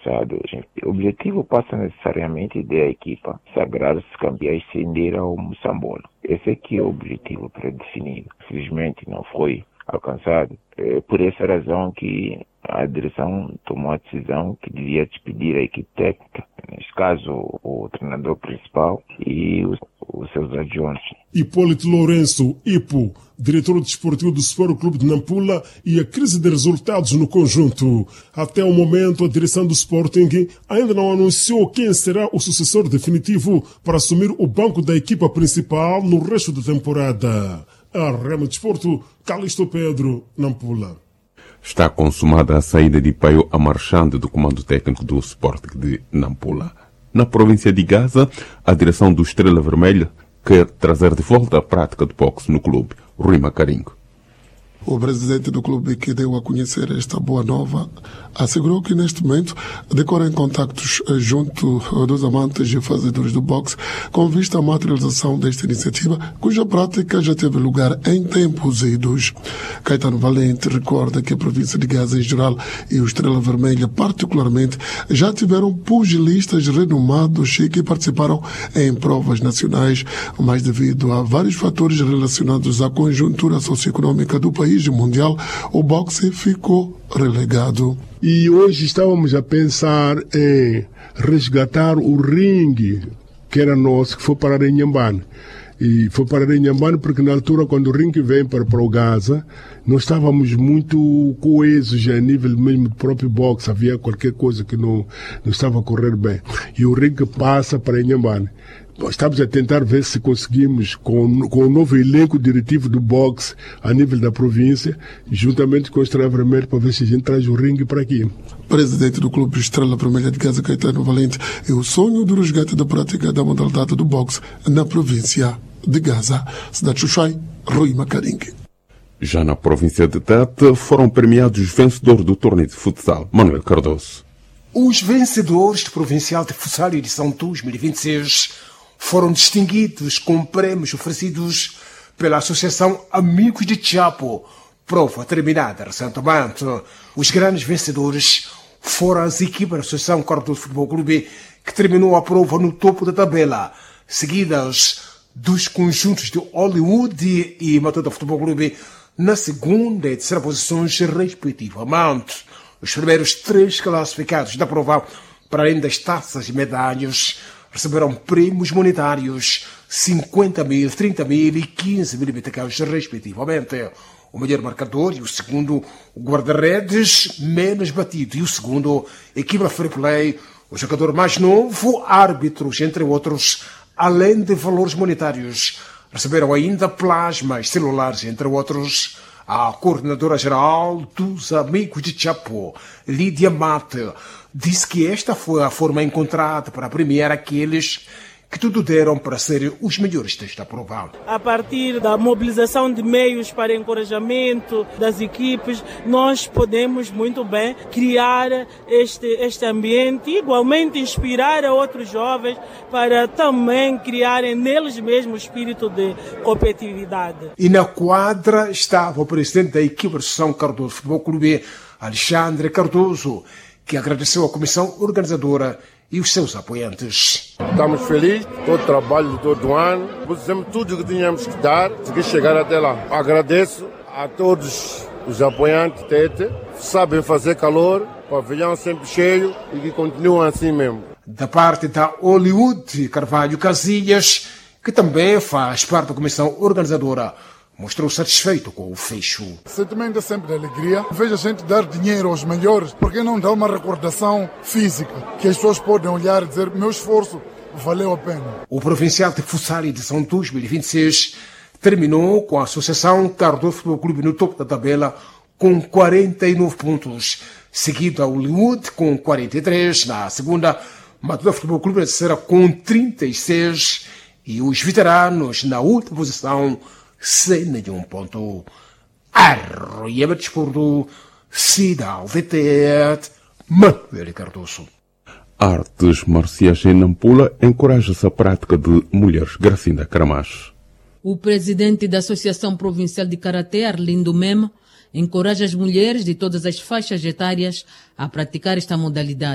alcançado. O objetivo passa necessariamente da equipa sagrar-se campeões sem ir ao Moçambola. Esse aqui é o objetivo pré-definido. Felizmente não foi alcançado. É por essa razão que a direção tomou a decisão que devia despedir a equipe técnica, neste caso o treinador principal e os seus adjuntos. Hipólito Lourenço, Ipo, diretor desportivo do Sport Clube de Nampula, e a crise de resultados no conjunto. Até o momento, a direção do Sporting ainda não anunciou quem será o sucessor definitivo para assumir o banco da equipa principal no resto da temporada. A Rema Desporto, Calixto Pedro, Nampula. Está consumada a saída de Paio Amarchande do comando técnico do Sporting de Nampula. Na província de Gaza, a direção do Estrela Vermelha quer trazer de volta a prática de boxe no clube. Rui Macarinho. O presidente do clube, que deu a conhecer esta boa nova, assegurou que neste momento decorrem contactos junto dos amantes e fazedores do boxe com vista à materialização desta iniciativa, cuja prática já teve lugar em tempos idos. Caetano Valente recorda que a província de Gaza em geral e o Estrela Vermelha particularmente já tiveram pugilistas renomados e que participaram em provas nacionais, mas devido a vários fatores relacionados à conjuntura socioeconômica do país e mundial, o boxe ficou relegado. E hoje estávamos a pensar em resgatar o ringue que era nosso, que foi para Inhambane. E foi para Inhambane porque na altura, quando o ringue vem para o Gaza, nós estávamos muito coesos a nível mesmo do próprio boxe. Havia qualquer coisa que não estava a correr bem. E o ringue passa para Inhambane. Estamos a tentar ver se conseguimos, com o novo elenco diretivo do boxe a nível da província, juntamente com o Estrela Vermelha, para ver se a gente traz o ringue para aqui. Presidente do Clube Estrela Vermelha de Gaza, Caetano Valente, é o sonho do resgate da prática da modalidade do boxe na província de Gaza. Cidade Xuxai, Rui Macaringue. Já na província de Tete, foram premiados os vencedores do torneio de futsal. Manuel Cardoso. Os vencedores do Provincial de Futsal edição 2026 foram distinguidos com prêmios oferecidos pela Associação Amigos de Chapo, prova terminada recentemente. Os grandes vencedores foram as equipas da Associação Cardoso Futebol Clube, que terminou a prova no topo da tabela, seguidas dos conjuntos de Hollywood e Matuta Futebol Clube na segunda e terceira posições, respectivamente. Os primeiros 3 classificados da prova, para além das taças e medalhas, receberam prêmios monetários 50 mil, 30 mil e 15 mil meticais, respectivamente. O melhor marcador e o segundo, o guarda-redes menos batido, e o segundo, equipa Free Play, o jogador mais novo, árbitros, entre outros, além de valores monetários. Receberam ainda plasmas celulares, entre outros. A coordenadora-geral dos Amigos de Chapo, Lídia Mate, disse que esta foi a forma encontrada para premiar aqueles que tudo deram para serem os melhores desta prova. A partir da mobilização de meios para encorajamento das equipes, nós podemos muito bem criar este ambiente e igualmente inspirar a outros jovens para também criarem neles mesmos o espírito de competitividade. E na quadra estava o presidente da equipe da Associação Cardoso Futebol Clube, Alexandre Cardoso, que agradeceu à comissão organizadora e os seus apoiantes. Estamos felizes com o trabalho de todo o ano. Fizemos tudo o que tínhamos que dar, consegui chegar até lá. Agradeço a todos os apoiantes Tete, sabem fazer calor, pavilhão sempre cheio e que continuam assim mesmo. Da parte da Hollywood, Carvalho Casilhas, que também faz parte da comissão organizadora, mostrou satisfeito com o fecho. O sentimento é sempre de alegria. Vejo a gente dar dinheiro aos melhores, porque não dá uma recordação física, que as pessoas podem olhar e dizer, meu esforço valeu a pena. O Provincial de Futsal edição 2026 terminou com a Associação Cardoso Futebol Clube no topo da tabela com 49 pontos, seguido a Hollywood com 43, na segunda, Matuta Futebol Clube na terceira com 36 e os veteranos na última posição sem nenhum ponto. Arroiaba Desporto, Cidade VT, Manuel Cardoso. Artes marciais em Nampula encoraja-se a prática de mulheres. Gracinda Caramacho. O presidente da Associação Provincial de Karaté, Arlindo Mema, encoraja as mulheres de todas as faixas etárias a praticar esta modalidade.